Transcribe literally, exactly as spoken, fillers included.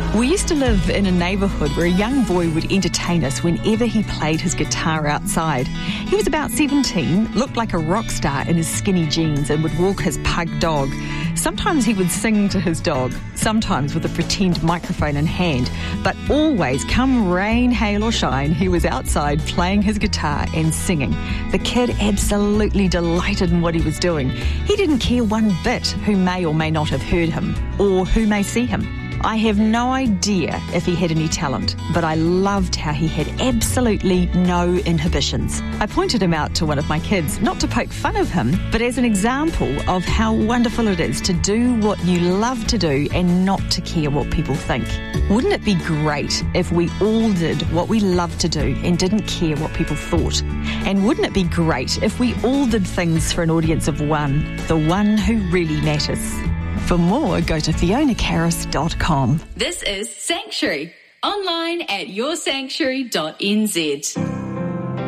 We used to live in a neighbourhood where a young boy would entertain us whenever he played his guitar outside. He was about seventeen, looked like a rock star in his skinny jeans and would walk his pug dog. Sometimes he would sing to his dog, sometimes with a pretend microphone in hand, but always, come rain, hail or shine, he was outside playing his guitar and singing. The kid absolutely delighted in what he was doing. He didn't care one bit who may or may not have heard him, or who may see him. I have no idea if he had any talent, but I loved how he had absolutely no inhibitions. I pointed him out to one of my kids, not to poke fun of him, but as an example of how wonderful it is to do what you love to do and not to care what people think. Wouldn't it be great if we all did what we love to do and didn't care what people thought? And wouldn't it be great if we all did things for an audience of one, the one who really matters? For more, go to fiona carris dot com. This is Sanctuary, online at your sanctuary dot n z.